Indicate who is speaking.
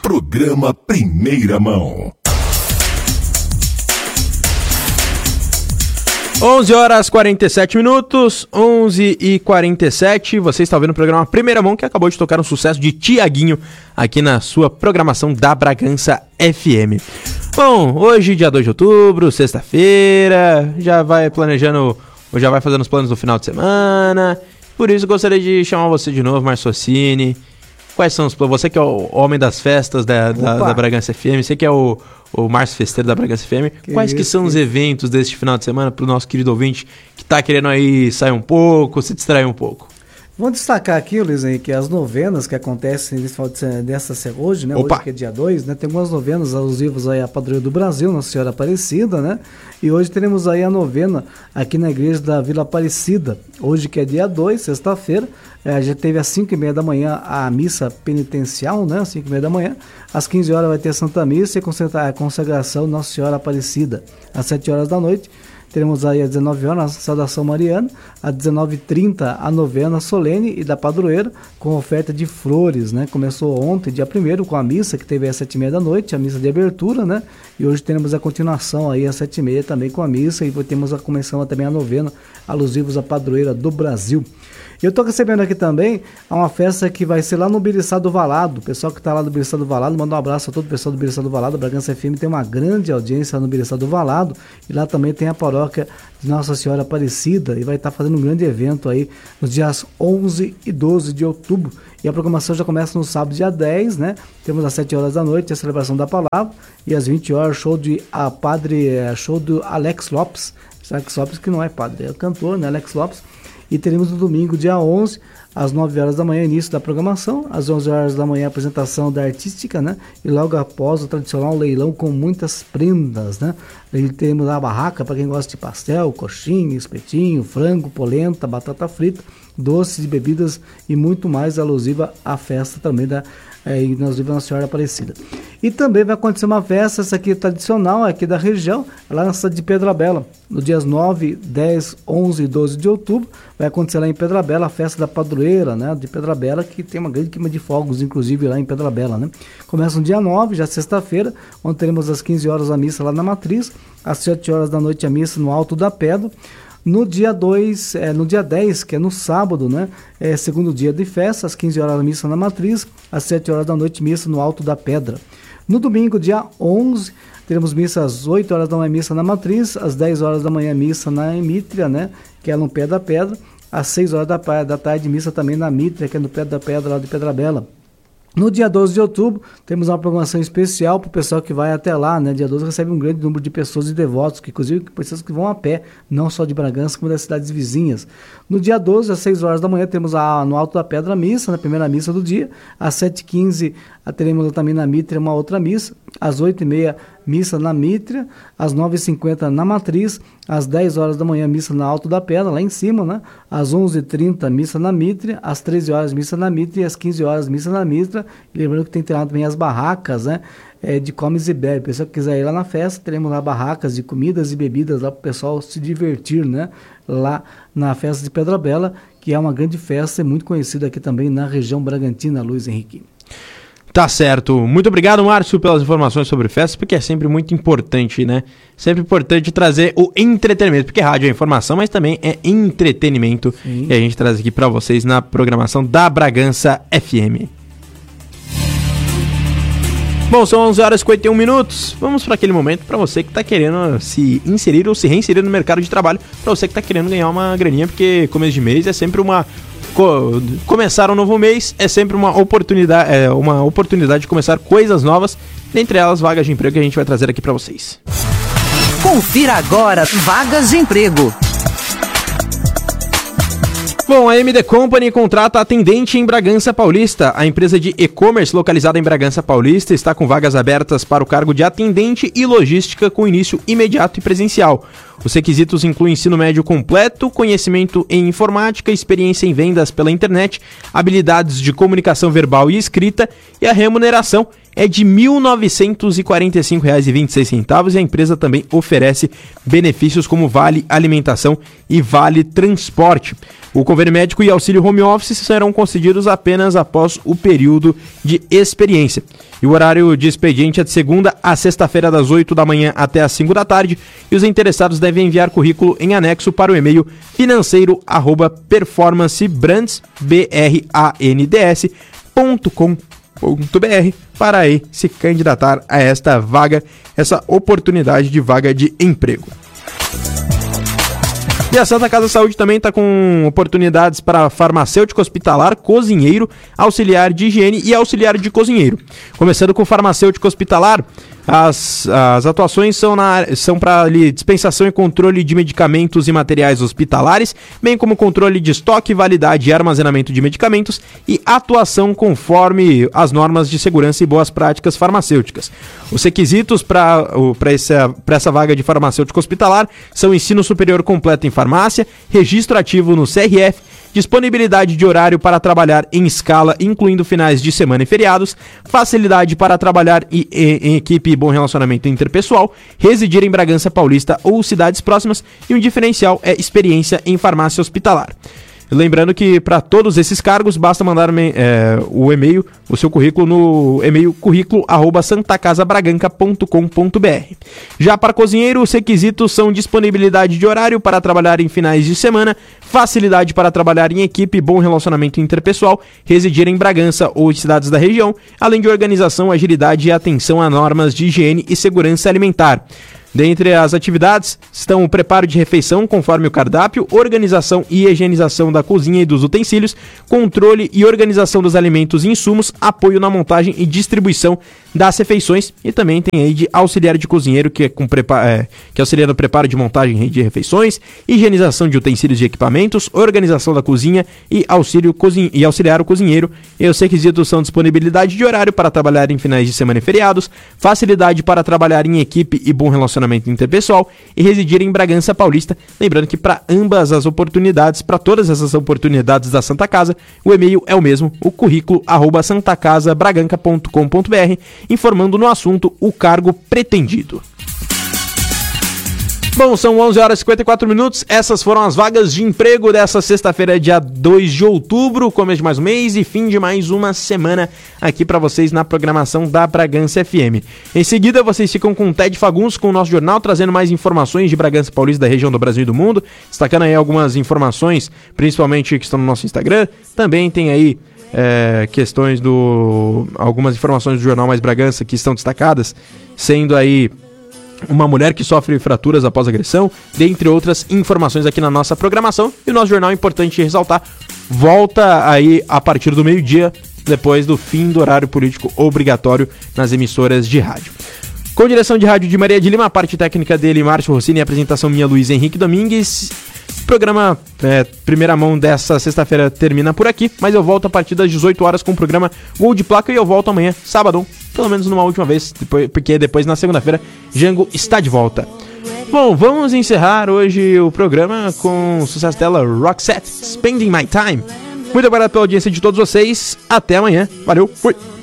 Speaker 1: Programa Primeira Mão.
Speaker 2: 11h47, 11h47. Você está ouvindo o programa Primeira Mão, que acabou de tocar um sucesso de Tiaguinho aqui na sua programação da Bragança FM. Bom, hoje, dia 2 de outubro, sexta-feira, já vai planejando, ou já vai fazendo os planos do final de semana. Por isso, gostaria de chamar você de novo, Márcio Socini. Quais são os planos? Você que é o homem das festas da Bragança FM, você que é o Márcio Festeiro da Bragança FM. Quais que são os eventos deste final de semana para o nosso querido ouvinte que está querendo aí sair um pouco, se distrair um pouco?
Speaker 3: Vamos destacar aqui, Luiz Henrique, as novenas que acontecem hoje, né? Opa. Hoje que é dia 2, né? Tem algumas novenas alusivas aí à Padroeira do Brasil, Nossa Senhora Aparecida, né? E hoje teremos aí a novena aqui na igreja da Vila Aparecida. Hoje que é dia 2, sexta-feira, já teve às 5h30 da manhã a missa penitencial, né? Às 5h30 da manhã. Às 15 horas vai ter a Santa Missa e a consagração Nossa Senhora Aparecida. Às 7 horas da noite, teremos aí às 19 horas a saudação mariana, às 19h30 a novena solene e da padroeira com oferta de flores, né? Começou ontem, dia 1º, com a missa que teve às 7h30 da noite, a missa de abertura, né? E hoje teremos a continuação aí às 7h30 também com a missa e temos a começando também a novena alusivos à Padroeira do Brasil. E eu estou recebendo aqui também uma festa que vai ser lá no Biriçá do Valado. O pessoal que está lá no Biriçá do Valado, manda um abraço a todo o pessoal do Biriçá do Valado. A Bragança FM tem uma grande audiência no Biriçá do Valado. E lá também tem a paróquia de Nossa Senhora Aparecida. E vai estar fazendo um grande evento aí nos dias 11 e 12 de outubro. E a programação já começa no sábado, dia 10, né? Temos às 7 horas da noite a celebração da palavra. E às 20 horas, show do Alex Lopes. Alex Lopes, que não é padre, é cantor, né? Alex Lopes. E teremos no domingo, dia 11, às 9 horas da manhã, início da programação. Às 11 horas da manhã, apresentação da artística, né? E logo após o tradicional leilão com muitas prendas, né? E temos a barraca para quem gosta de pastel, coxinha, espetinho, frango, polenta, batata frita, doces e bebidas e muito mais alusiva à festa também da Nossa Senhora Aparecida. E também vai acontecer uma festa, essa aqui tradicional, aqui da região, lá na cidade de Pedra Bela. No dias 9, 10, 11 e 12 de outubro, vai acontecer lá em Pedra Bela a festa da padroeira, né, de Pedra Bela, que tem uma grande queima de fogos, inclusive lá em Pedra Bela, né. Começa no dia 9, já sexta-feira, onde teremos às 15 horas a missa lá na Matriz, às 7 horas da noite a missa no Alto da Pedra. No dia 10, que é no sábado, né? Segundo dia de festa, às 15 horas a missa na Matriz, às 7 horas da noite missa no Alto da Pedra. No domingo, dia 11, teremos missa às 8 horas da manhã, missa na Matriz, às 10 horas da manhã, missa na Emítria, né? Que é no Pé da Pedra, às 6 horas da tarde, missa também na Mítria, que é no Pé da Pedra, lá de Pedra Bela. No dia 12 de outubro, temos uma programação especial para o pessoal que vai até lá, né? Dia 12 recebe um grande número de pessoas e devotos, que inclusive pessoas que vão a pé, não só de Bragança, como das cidades vizinhas. No dia 12, às 6 horas da manhã, temos no Alto da Pedra a missa, na primeira missa do dia. Às 7h15, teremos também na Mítria uma outra missa. Às 8h30, missa na Mítria. Às 9h50, na Matriz. Às 10 horas da manhã, missa na Alto da Pedra, lá em cima, né? Às 11h30, missa na Mítria. Às 13 horas, missa na Mítria. E às 15 horas, missa na Mítria. E lembrando que tem também as barracas, né? De comes e bebe. O pessoal que quiser ir lá na festa, teremos lá barracas de comidas e bebidas lá para o pessoal se divertir, né? Lá na festa de Pedra Bela, que é uma grande festa e muito conhecida aqui também na região Bragantina, Luiz Henrique.
Speaker 2: Tá certo. Muito obrigado, Márcio, pelas informações sobre festas, porque é sempre muito importante, né? Sempre importante trazer o entretenimento, porque rádio é informação, mas também é entretenimento. Sim. E a gente traz aqui para vocês na programação da Bragança FM. Bom, são 11h51. Vamos para aquele momento para você que está querendo se inserir ou se reinserir no mercado de trabalho, para você que está querendo ganhar uma graninha, porque começo de mês é sempre começar um novo mês é sempre uma oportunidade de começar coisas novas, dentre elas vagas de emprego que a gente vai trazer aqui para vocês.
Speaker 4: Confira agora vagas de emprego.
Speaker 2: Bom, a MD Company contrata atendente em Bragança Paulista. A empresa de e-commerce localizada em Bragança Paulista está com vagas abertas para o cargo de atendente e logística com início imediato e presencial. Os requisitos incluem ensino médio completo, conhecimento em informática, experiência em vendas pela internet, habilidades de comunicação verbal e escrita, e a remuneração é de R$ 1.945,26 e a empresa também oferece benefícios como vale alimentação e vale transporte. O convênio médico e auxílio home office serão concedidos apenas após o período de experiência. E o horário de expediente é de segunda a sexta-feira, das 8 da manhã até as 5 da tarde. E os interessados devem enviar currículo em anexo para o e-mail financeiro@performancebrands.com.br para aí se candidatar a esta vaga, essa oportunidade de vaga de emprego. E a Santa Casa Saúde também está com oportunidades para farmacêutico hospitalar, cozinheiro, auxiliar de higiene e auxiliar de cozinheiro. Começando com o farmacêutico hospitalar, as atuações são para dispensação e controle de medicamentos e materiais hospitalares, bem como controle de estoque, validade e armazenamento de medicamentos e atuação conforme as normas de segurança e boas práticas farmacêuticas. Os requisitos para essa vaga de farmacêutico hospitalar são ensino superior completo em farmácia, registro ativo no CRF, disponibilidade de horário para trabalhar em escala, incluindo finais de semana e feriados, facilidade para trabalhar em equipe e bom relacionamento interpessoal, residir em Bragança Paulista ou cidades próximas, e um diferencial é experiência em farmácia hospitalar. Lembrando que para todos esses cargos basta mandar o e-mail, o seu currículo no e-mail currículo@santacasabraganca.com.br. Já para cozinheiro, os requisitos são disponibilidade de horário para trabalhar em finais de semana, facilidade para trabalhar em equipe, bom relacionamento interpessoal, residir em Bragança ou cidades da região, além de organização, agilidade e atenção a normas de higiene e segurança alimentar. Dentre as atividades estão o preparo de refeição conforme o cardápio, organização e higienização da cozinha e dos utensílios, controle e organização dos alimentos e insumos, apoio na montagem e distribuição das refeições, e também tem aí de auxiliar de cozinheiro, que auxilia no preparo de montagem de refeições, higienização de utensílios e equipamentos, organização da cozinha e auxiliar o cozinheiro. E os requisitos são disponibilidade de horário para trabalhar em finais de semana e feriados, facilidade para trabalhar em equipe e bom relacionamento interpessoal e residir em Bragança Paulista. Lembrando que para ambas as oportunidades, para todas essas oportunidades da Santa Casa, o e-mail é o mesmo, o currículo@santacasabraganca.com.br, informando no assunto o cargo pretendido. Bom, são 11 horas e 54 minutos, essas foram as vagas de emprego dessa sexta-feira, dia 2 de outubro, começo de mais um mês e fim de mais uma semana aqui para vocês na programação da Bragança FM. Em seguida, vocês ficam com o Ted Fagundes com o nosso jornal, trazendo mais informações de Bragança Paulista, da região do Brasil e do mundo, destacando aí algumas informações, principalmente que estão no nosso Instagram. Também tem aí questões algumas informações do Jornal Mais Bragança que estão destacadas, sendo aí uma mulher que sofre fraturas após agressão, dentre outras informações aqui na nossa programação. E o nosso jornal, é importante ressaltar, volta aí a partir do meio-dia, depois do fim do horário político obrigatório nas emissoras de rádio. Com direção de rádio de Maria de Lima, a parte técnica dele, Márcio Rossini, e a apresentação minha, Luiz Henrique Domingues. O programa Primeira Mão dessa sexta-feira termina por aqui, mas eu volto a partir das 18 horas com o programa Gol de Placa, e eu volto amanhã, sábado, pelo menos numa última vez, porque depois na segunda-feira Django está de volta. Bom, vamos encerrar hoje o programa com o sucesso dela, Roxette, Spending My Time. Muito obrigado pela audiência de todos vocês, até amanhã, valeu, fui!